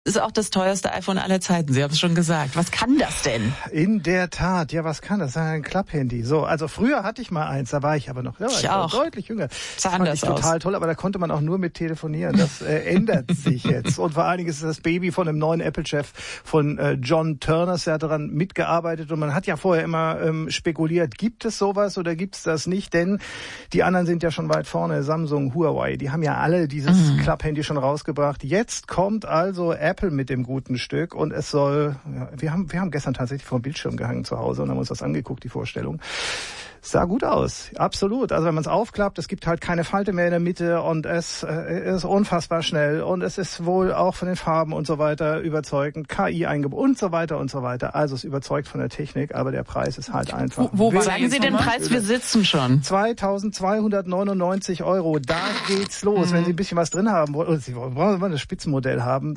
ist auch das teuerste iPhone aller Zeiten. Sie haben es schon gesagt. Was kann das denn? In der Tat. Ja, was kann das? Das ist ein Klapphandy. So, also früher hatte ich mal eins, da war ich aber noch deutlich jünger. Sah anders aus. Total toll, aber da konnte man auch nur mit telefonieren. Das ändert sich jetzt. Und vor allen Dingen ist es das Baby von dem neuen Apple-Chef von John Turners. Der hat daran mitgearbeitet und man hat ja vorher immer spekuliert, gibt es sowas oder gibt es das nicht? Denn die anderen sind ja schon weit vorne. Samsung, Huawei, die haben ja alle dieses Klapphandy schon rausgebracht. Jetzt kommt also Apple mit dem guten Stück und es soll, wir haben gestern tatsächlich vor dem Bildschirm gehangen zu Hause und haben uns das angeguckt, die Vorstellung. Sah gut aus, absolut. Also wenn man es aufklappt, es gibt halt keine Falte mehr in der Mitte und es ist unfassbar schnell und es ist wohl auch von den Farben und so weiter überzeugend, KI eingebaut und so weiter und so weiter. Also es überzeugt von der Technik, aber der Preis ist halt einfach. Wo sagen Sie den Preis? Wir sitzen schon. 2.299 €. Da geht's los. Wenn Sie ein bisschen was drin haben wollen, oder Sie wollen das Spitzenmodell haben,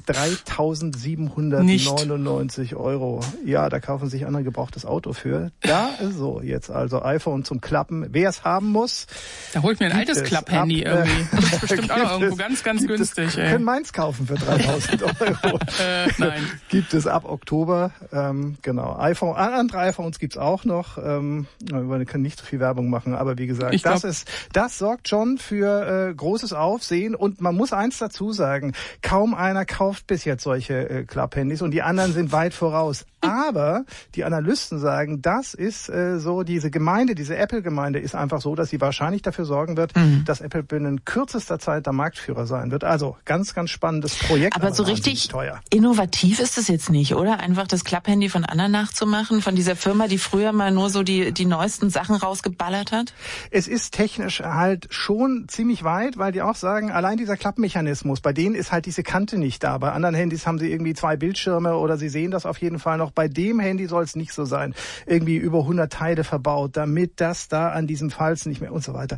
3.799 €. Ja, da kaufen sich andere gebrauchtes Auto für. Da ist so jetzt also iPhone zum Klappen. Wer es haben muss, da hole ich mir ein altes Klapp-Handy irgendwie. Das ist bestimmt auch noch irgendwo ganz, ganz günstig. Sie können meins kaufen für 3.000 €. Nein. Gibt es ab Oktober. Genau. Andere iPhones gibt's auch noch. Wir können nicht so viel Werbung machen, aber wie gesagt, das sorgt schon für großes Aufsehen und man muss eins dazu sagen, kaum einer kauft bis jetzt solche Klapp-Handys und die anderen sind weit voraus. Aber die Analysten sagen, das ist so, diese Apple-Gemeinde ist einfach so, dass sie wahrscheinlich dafür sorgen wird, dass Apple binnen kürzester Zeit der Marktführer sein wird. Also ganz, ganz spannendes Projekt. Aber so richtig teuer. Innovativ ist es jetzt nicht, oder? Einfach das Klapp-Handy von anderen nachzumachen, von dieser Firma, die früher mal nur so die neuesten Sachen rausgeballert hat? Es ist technisch halt schon ziemlich weit, weil die auch sagen, allein dieser Klappmechanismus, bei denen ist halt diese Kante nicht da. Bei anderen Handys haben sie irgendwie 2 Bildschirme oder sie sehen das auf jeden Fall noch. Bei dem Handy soll es nicht so sein. Irgendwie über 100 Teile verbaut, damit das da an diesem Falz nicht mehr und so weiter.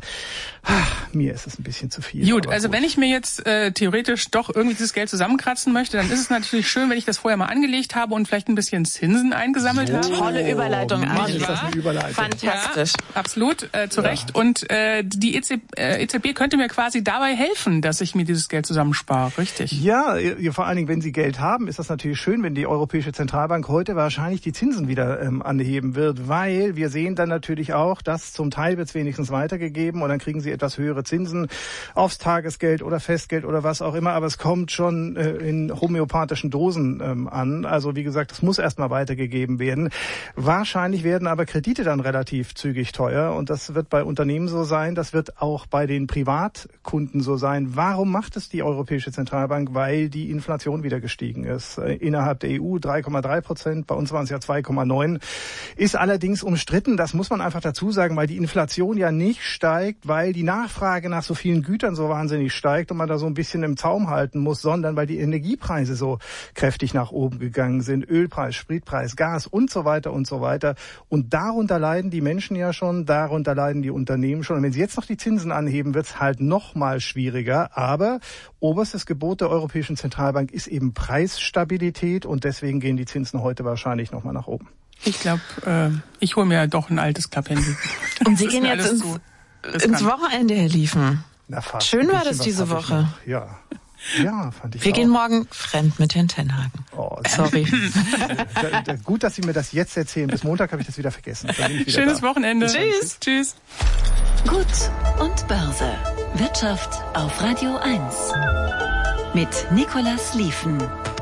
Mir ist es ein bisschen zu viel. Gut, also wenn ich mir jetzt theoretisch doch irgendwie dieses Geld zusammenkratzen möchte, dann ist es natürlich schön, wenn ich das vorher mal angelegt habe und vielleicht ein bisschen Zinsen eingesammelt habe. Tolle Überleitung. Mann, ist das eine Überleitung. Fantastisch. Ja, absolut, zu Recht. Und die EZB könnte mir quasi dabei helfen, dass ich mir dieses Geld zusammenspare, richtig? Ja, vor allen Dingen, wenn Sie Geld haben, ist das natürlich schön, wenn die Europäische Zentralbank heute wahrscheinlich die Zinsen wieder anheben wird, weil wir sehen dann natürlich auch, dass zum Teil wird es wenigstens weitergegeben und dann kriegen Sie etwas höhere Zinsen aufs Tagesgeld oder Festgeld oder was auch immer, aber es kommt schon in homöopathischen Dosen an. Also wie gesagt, das muss erstmal weitergegeben werden. Wahrscheinlich werden aber Kredite dann relativ zügig teuer und das wird bei Unternehmen so sein, das wird auch bei den Privatkunden so sein. Warum macht es die Europäische Zentralbank? Weil die Inflation wieder gestiegen ist. Innerhalb der EU 3,3%, bei uns waren es ja 2,9%. Ist allerdings umstritten, das muss man einfach dazu sagen, weil die Inflation ja nicht steigt, weil die Nachfrage nach so vielen Gütern so wahnsinnig steigt und man da so ein bisschen im Zaum halten muss, sondern weil die Energiepreise so kräftig nach oben gegangen sind. Ölpreis, Spritpreis, Gas und so weiter und so weiter. Und darunter leiden die Menschen ja schon, darunter leiden die Unternehmen schon. Und wenn sie jetzt noch die Zinsen anheben, wird es halt noch mal schwieriger. Aber oberstes Gebot der Europäischen Zentralbank ist eben Preisstabilität und deswegen gehen die Zinsen heute wahrscheinlich noch mal nach oben. Ich glaube, ich hole mir doch ein altes Klapphandy. Und Sie gehen jetzt ins Wochenende, Herr Liefen. Na, fast. Schön war das diese Woche. Ja, fand ich Wir auch. gehen morgen fremd mit Herrn Tenhagen. Oh, sorry. Gut, dass Sie mir das jetzt erzählen. Bis Montag habe ich das wieder vergessen. Schönes Wochenende. Tschüss. Tschüss. Gut und Börse. Wirtschaft auf Radio 1. Mit Nicolas Liefen.